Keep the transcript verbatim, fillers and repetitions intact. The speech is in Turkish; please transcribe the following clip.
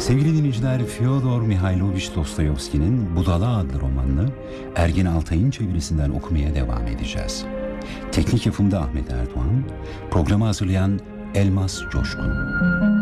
Sevgili dinleyiciler, Fyodor Mihailovich Dostoyevski'nin Budala adlı romanını Ergin Altay'ın çevirisinden okumaya devam edeceğiz. Teknik yapımda Ahmet Erdoğan, programı hazırlayan Elmas Coşkun.